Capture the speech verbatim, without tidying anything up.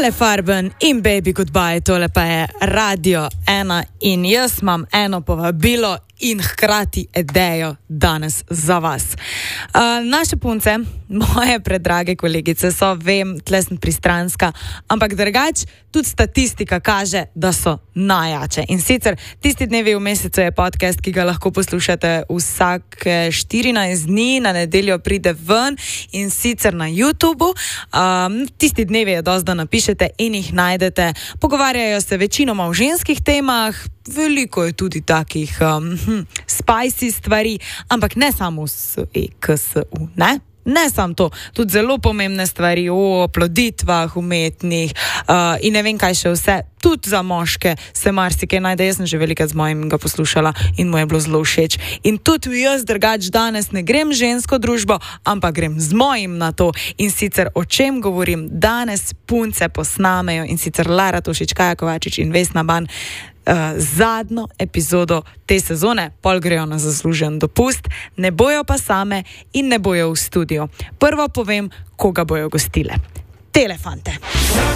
Ale Farben in Baby Goodbye, tole pa je Radio ena in jaz imam eno povabilo in hkrati idejo danes za vas. Uh, naše punce, moje predrage kolegice, so, vem, tle sem pristranska, ampak drugač tudi statistika kaže, da so najjače. In sicer tisti dnevi v mesecu je podcast, ki ga lahko poslušate vsak štirinajst dni, na nedeljo pride ven in sicer na YouTubu. Um, tisti dnevi je dosti, da napišete in jih najdete. Pogovarjajo se večinoma o ženskih temah, veliko je tudi takih um, hm, spicy stvari, ampak ne samo s E K S U, ne? Ne samo to, tudi zelo pomembne stvari o oploditvah umetnih uh, in ne vem kaj še vse, tudi za moške se marsikaj najde. Jaz sem že velikrat z mojim ga poslušala in mu je bilo zelo všeč. In tudi jaz drugač danes ne grem žensko družbo, ampak grem z mojim na to. In sicer o čem govorim? Danes punce posnamejo in sicer Lara Tošič, Kaja Kovačič in Vesna Ban Uh, zadnjo epizodo te sezone, pol grejo na zaslužen dopust, ne bojo pa same in ne bojo v studiu. Prvo povem, koga bojo gostile. Telefante.